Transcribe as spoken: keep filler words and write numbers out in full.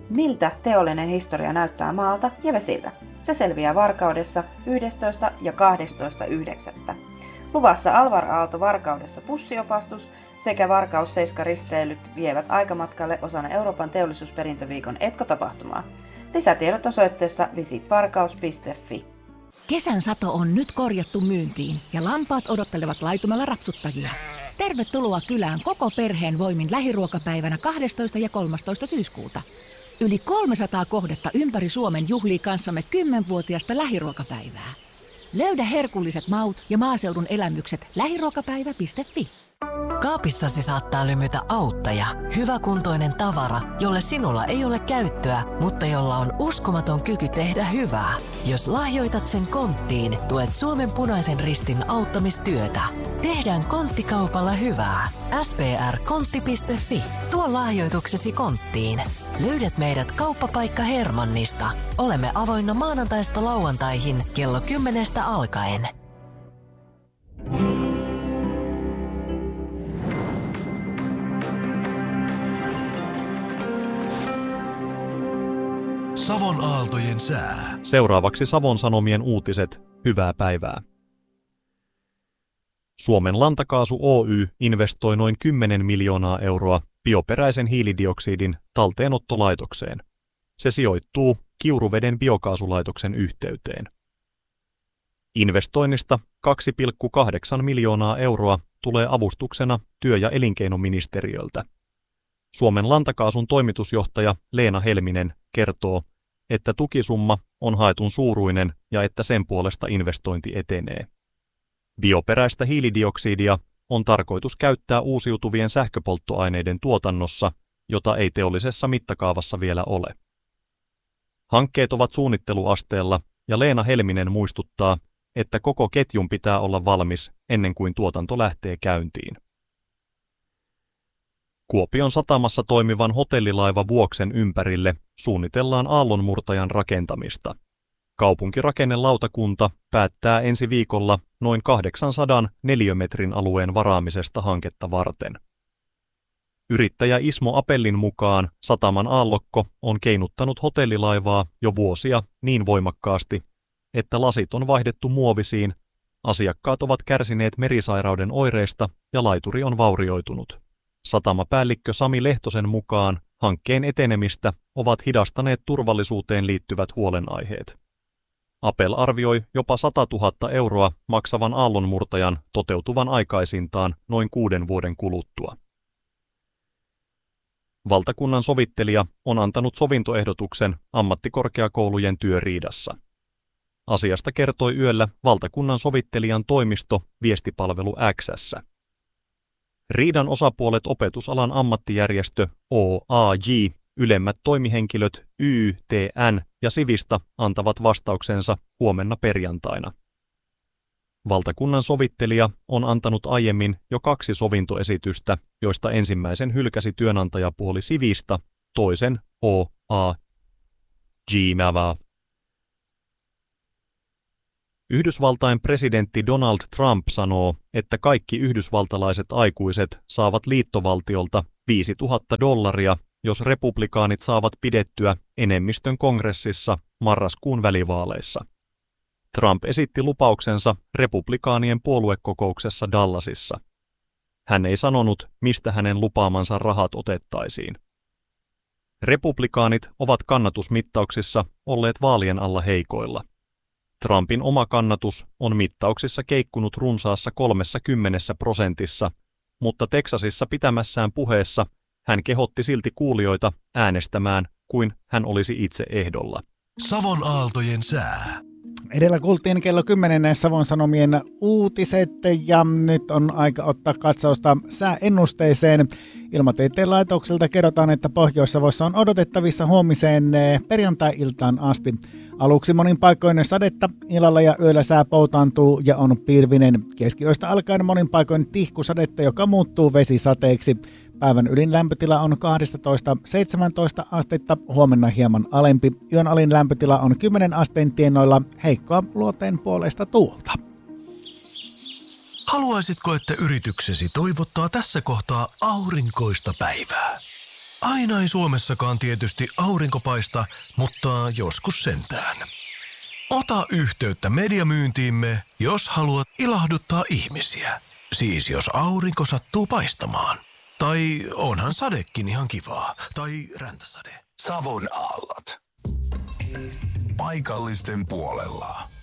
Miltä teollinen historia näyttää maalta ja vesiltä? Se selviää Varkaudessa yhdestoista ja kahdestoista yhdeksättä Luvassa Alvar Aalto Varkaudessa pussiopastus sekä Varkaus Seiska risteilyt vievät aikamatkalle osana Euroopan teollisuusperintöviikon etkotapahtumaa. Lisätiedot osoitteessa visit varkaus piste fi. Kesän sato on nyt korjattu myyntiin ja lampaat odottelevat laitumella rapsuttajia. Tervetuloa kylään koko perheen voimin lähiruokapäivänä kahdestoista ja kolmastoista syyskuuta. Yli kolmesataa kohdetta ympäri Suomen juhlii kanssamme kymmenvuotiaasta lähiruokapäivää. Löydä herkulliset maut ja maaseudun elämykset lähiruokapäivä piste fi. Kaapissasi saattaa lymytä auttaja, hyväkuntoinen tavara, jolle sinulla ei ole käyttöä, mutta jolla on uskomaton kyky tehdä hyvää. Jos lahjoitat sen konttiin, tuet Suomen Punaisen Ristin auttamistyötä. Tehdään konttikaupalla hyvää. s p r kontti piste fi. Tuo lahjoituksesi konttiin. Löydät meidät kauppapaikka Hermannista. Olemme avoinna maanantaista lauantaihin kello kymmenestä alkaen. Savon aaltojen sää. Seuraavaksi Savon Sanomien uutiset. Hyvää päivää. Suomen Lantakaasu Oy investoi noin kymmenen miljoonaa euroa bioperäisen hiilidioksidin talteenottolaitokseen. Se sijoittuu Kiuruveden biokaasulaitoksen yhteyteen. Investoinnista kaksi pilkku kahdeksan miljoonaa euroa tulee avustuksena työ- ja elinkeinoministeriöltä. Suomen Lantakaasun toimitusjohtaja Leena Helminen kertoo, että tukisumma on haetun suuruinen ja että sen puolesta investointi etenee. Bioperäistä hiilidioksidia on tarkoitus käyttää uusiutuvien sähköpolttoaineiden tuotannossa, jota ei teollisessa mittakaavassa vielä ole. Hankkeet ovat suunnitteluasteella ja Leena Helminen muistuttaa, että koko ketjun pitää olla valmis ennen kuin tuotanto lähtee käyntiin. Kuopion satamassa toimivan hotellilaiva Vuoksen ympärille suunnitellaan aallonmurtajan rakentamista. Kaupunkirakennelautakunta päättää ensi viikolla noin kahdeksansadan neliömetrin alueen varaamisesta hanketta varten. Yrittäjä Ismo Apellin mukaan sataman aallokko on keinuttanut hotellilaivaa jo vuosia niin voimakkaasti, että lasit on vaihdettu muovisiin, asiakkaat ovat kärsineet merisairauden oireista ja laituri on vaurioitunut. Satamapäällikkö Sami Lehtosen mukaan hankkeen etenemistä ovat hidastaneet turvallisuuteen liittyvät huolenaiheet. Apel arvioi jopa satatuhatta euroa maksavan aallonmurtajan toteutuvan aikaisintaan noin kuuden vuoden kuluttua. Valtakunnan sovittelija on antanut sovintoehdotuksen ammattikorkeakoulujen työriidassa. Asiasta kertoi yöllä valtakunnan sovittelijan toimisto viestipalvelu X:ssä. Riidan osapuolet opetusalan ammattijärjestö O A J, ylemmät toimihenkilöt Y T N ja Sivista antavat vastauksensa huomenna perjantaina. Valtakunnan sovittelija on antanut aiemmin jo kaksi sovintoesitystä, joista ensimmäisen hylkäsi työnantajapuoli Sivista, toisen O A J mävää. Yhdysvaltain presidentti Donald Trump sanoo, että kaikki yhdysvaltalaiset aikuiset saavat liittovaltiolta viisituhatta dollaria, jos republikaanit saavat pidettyä enemmistön kongressissa marraskuun välivaaleissa. Trump esitti lupauksensa republikaanien puoluekokouksessa Dallasissa. Hän ei sanonut, mistä hänen lupaamansa rahat otettaisiin. Republikaanit ovat kannatusmittauksissa olleet vaalien alla heikoilla. Trumpin oma kannatus on mittauksissa keikkunut runsaassa kolmekymmentä prosentissa, mutta Teksasissa pitämässään puheessa hän kehotti silti kuulijoita äänestämään kuin hän olisi itse ehdolla. Savon aaltojen sää. Edellä kuultiin kello kymmenen Savon Sanomien uutiset ja nyt on aika ottaa katsausta sääennusteeseen. Ilmatieteen laitokselta kerrotaan, että Pohjois-Savossa on odotettavissa huomiseen perjantai-iltaan asti. Aluksi monin paikoin sadetta, illalla ja yöllä sää poutaantuu ja on pilvinen. Keskiyöstä alkaen monin paikoin tihkusadetta, joka muuttuu vesisateeksi. Päivän ylin lämpötila on kaksitoista seitsemäntoista astetta, huomenna hieman alempi. Yön alin lämpötila on kymmenen asteen tienoilla, heikkoa luoteen puolesta tuulta. Haluaisitko, että yrityksesi toivottaa tässä kohtaa aurinkoista päivää? Aina ei Suomessakaan tietysti aurinko paista, mutta joskus sentään. Ota yhteyttä mediamyyntiimme, jos haluat ilahduttaa ihmisiä. Siis jos aurinko sattuu paistamaan. Tai onhan sadekin ihan kivaa. Tai räntäsade. Savon aallot. Paikallisten puolella.